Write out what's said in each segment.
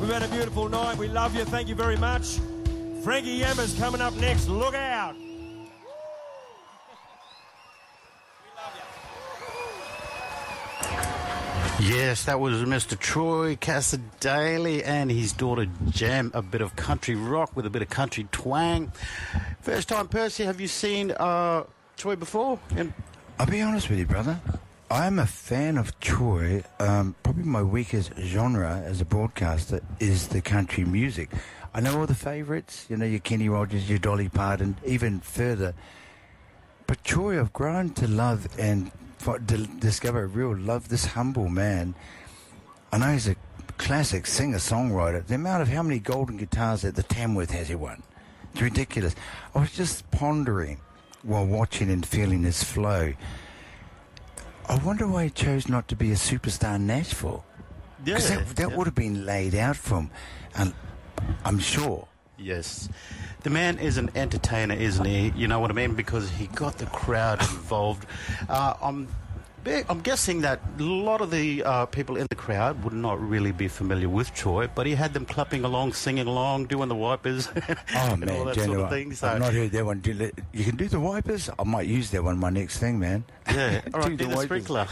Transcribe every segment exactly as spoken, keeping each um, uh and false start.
We've had a beautiful night. We love you. Thank you very much. Frankie Yammer's coming up next. Look out. Yes, that was Mister Troy Cassar-Daley and his daughter Jam, a bit of country rock with a bit of country twang. First time, Percy, have you seen uh, Troy before? And I'll be honest with you, brother. I'm a fan of Troy. Um, probably my weakest genre as a broadcaster is the country music. I know all the favourites, you know, your Kenny Rogers, your Dolly Parton, even further. But Troy, I've grown to love and for, to discover a real love this humble man. I know he's a classic singer-songwriter. The amount of how many golden guitars that the Tamworth has he won. It's ridiculous. I was just pondering while watching and feeling his flow. I wonder why he chose not to be a superstar in Nashville. yeah, that, that yeah. would have been laid out for him, and I'm sure. Yes. The man is an entertainer, isn't he? You know what I mean? Because he got the crowd involved. Uh, I'm, I'm guessing that a lot of the uh, people in the crowd would not really be familiar with Troy, but he had them clapping along, singing along, doing the wipers, Oh, and man, all that Jenny, sort of thing. So, I've not heard that one. Do the- You can do the wipers? I might use that one my next thing, man. yeah. All right, do, the the wipers. sprinkler.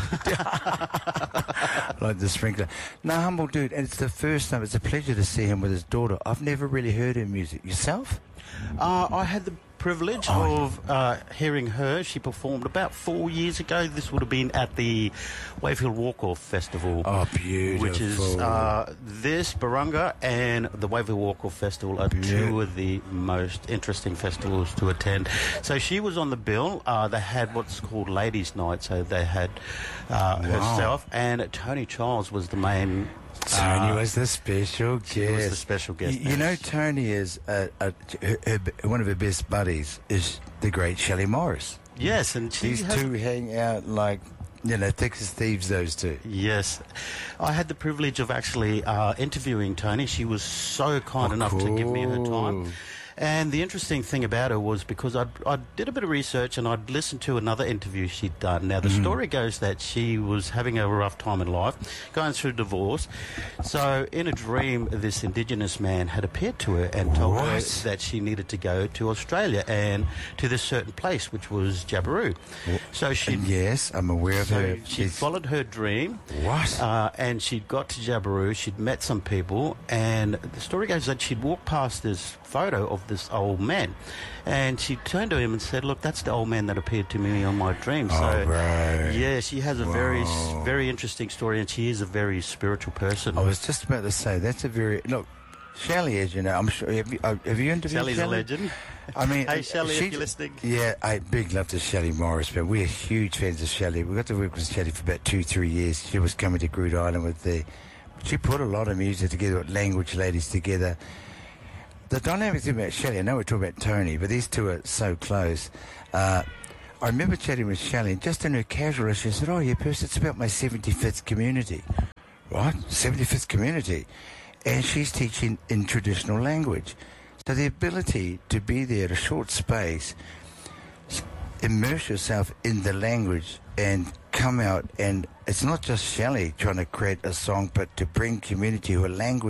Like the sprinkler. No, humble dude, and it's the first time. It's a pleasure to see him with his daughter. I've never really heard her music. Yourself? Uh, I had the privilege Oh, of uh, hearing her. She performed about four years ago. This would have been at the Wavehill Walk-Off Festival. Oh, beautiful. Which is uh, this, Barunga, and the Wavehill Walk-Off Festival are two of the most interesting festivals to attend. So she was on the bill. Uh, they had what's called Ladies' Night, so they had uh, Wow. herself, and Tony Charles was the main... Tony uh, was the special guest. She was the special guest. You, you know, Tony is a, a, her, her, one of her best buddies is the great Shelley Morris. Yes, and she These has- two hang out like, you know, thick as thieves, those two. Yes. I had the privilege of actually uh, interviewing Tony. She was so kind Oh, enough to give me her time. cool. And the interesting thing about her was because I I did a bit of research and I'd listened to another interview she'd done. Now, the Mm-hmm. story goes that she was having a rough time in life, going through divorce. So, in a dream, this Indigenous man had appeared to her and told her What? that she needed to go to Australia and to this certain place, which was Jabiru. So she And yes, I'm aware of so her. she She's- followed her dream. What? Uh, and she'd got to Jabiru, she'd met some people, and the story goes that she'd walked past this photo of this old man, and she turned to him and said, "Look, that's the old man that appeared to me on my dream." Oh, so, right. yeah, she has a very, Wow. very interesting story, and she is a very spiritual person. I was just about to say, that's a very... Look, Shelley, as you know, I'm sure... Have you, uh, have you interviewed Shelley's a Shelley? legend. I mean... Hey, Shelley, if she- you're listening. Yeah, I big love to Shelley Morris, but we're huge fans of Shelley. We got to work with Shelley for about two, three years. She was coming to Groote Island with the... She put a lot of music together, with Language Ladies together. The dynamic thing about Shelley, I know we're talking about Tony, but these two are so close. Uh, I remember chatting with Shelley, and just in her casual, she said, "Oh, yeah, Percy, it's about my seventy-fifth community." Right? seventy-fifth community. And she's teaching in traditional language. So the ability to be there at a short space, immerse yourself in the language and come out, and it's not just Shelley trying to create a song, but to bring community who are language